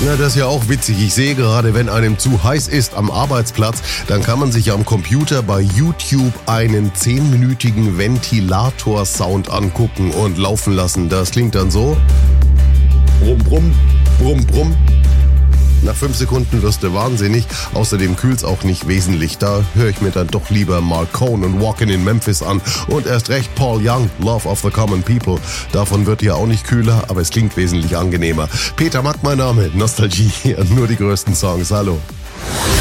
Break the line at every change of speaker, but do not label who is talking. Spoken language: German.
Na, das ist ja auch witzig. Ich sehe gerade, wenn einem zu heiß ist am Arbeitsplatz, dann kann man sich am Computer bei YouTube einen 10-minütigen Ventilator-Sound angucken und laufen lassen. Das klingt dann so. Brumm, brumm, brumm, brumm. Nach 5 Sekunden wirst du wahnsinnig. Außerdem kühlt's auch nicht wesentlich. Da höre ich mir dann doch lieber Mark Cohn und Walkin' in Memphis an. Und erst recht Paul Young, Love of the Common People. Davon wird ja auch nicht kühler, aber es klingt wesentlich angenehmer. Peter Mack mein Name, Nostalgie, nur die größten Songs. Hallo.